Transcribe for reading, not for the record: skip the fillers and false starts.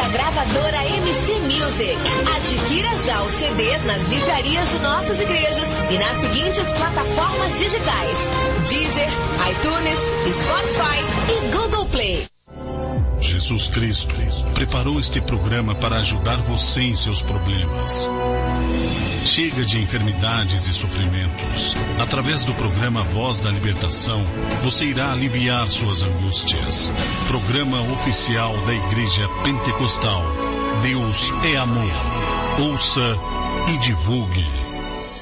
da gravadora MC Music. Adquira já os CDs nas livrarias de nossas igrejas e nas seguintes plataformas digitais: Deezer, iTunes, Spotify e Google Play. Jesus Cristo preparou este programa para ajudar você em seus problemas. Chega de enfermidades e sofrimentos. Através do programa Voz da Libertação, você irá aliviar suas angústias. Programa oficial da Igreja Pentecostal. Deus é amor. Ouça e divulgue.